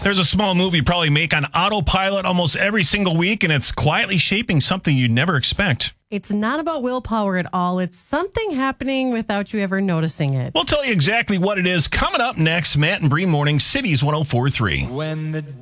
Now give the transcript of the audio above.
There's a small move you probably make on autopilot almost every single week, and it's quietly shaping something you'd never expect. It's not about willpower at all. It's something happening without you ever noticing it. We'll tell you exactly what it is coming up next. Matt and Bree Morning, Cities 104.3. When the